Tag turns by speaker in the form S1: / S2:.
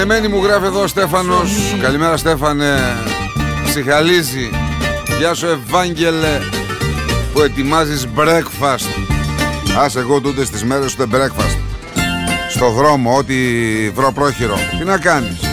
S1: Εμένη μου γράφει εδώ ο Στέφανος. Καλημέρα Στέφανε. Ψυχαλίζει. Γεια σου Ευάγγελε, που ετοιμάζεις breakfast. Άσε εγώ τούτες τις μέρες ούτε breakfast. Στο δρόμο, ό,τι βρω πρόχειρο. Τι να κάνεις.